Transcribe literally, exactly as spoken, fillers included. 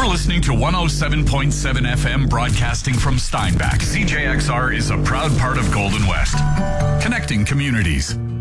listening to one oh seven point seven F M broadcasting from Steinbach. C J X R is a proud part of Golden West, connecting communities.